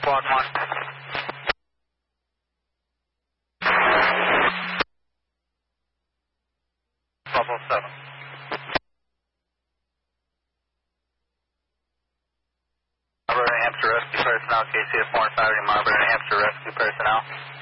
Squad 1. Level 7. Marlboro, New Hampshire Rescue Personnel, KCF 450, Marlboro, New Hampshire Rescue Personnel.